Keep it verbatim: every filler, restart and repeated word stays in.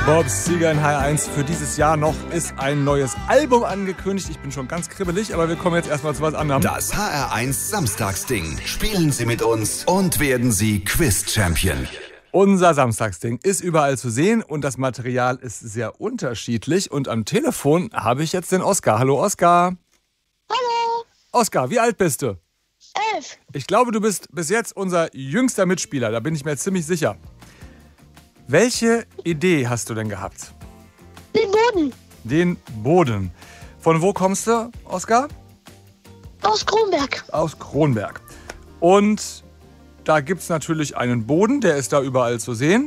Bob Seger in H eins. Für dieses Jahr noch ist ein neues Album angekündigt. Ich bin schon ganz kribbelig, aber wir kommen jetzt erstmal zu was anderem. Das H R eins Samstagsding. Spielen Sie mit uns und werden Sie Quiz-Champion. Unser Samstagsding ist überall zu sehen und das Material ist sehr unterschiedlich. Und am Telefon habe ich jetzt den Oskar. Hallo Oskar. Hallo. Oskar, wie alt bist du? Elf. Ich glaube, du bist bis jetzt unser jüngster Mitspieler. Da bin ich mir ziemlich sicher. Welche Idee hast du denn gehabt? Den Boden. Den Boden. Von wo kommst du, Oskar? Aus Kronberg. Aus Kronberg. Und da gibt es natürlich einen Boden, der ist da überall zu sehen.